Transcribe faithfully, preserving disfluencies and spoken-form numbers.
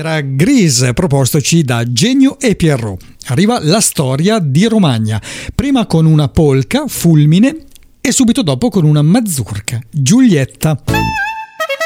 era Grease, propostoci da Genio e Pierrot. Arriva la storia di Romagna, prima con una polka, Fulmine, e subito dopo con una mazurka, Giulietta.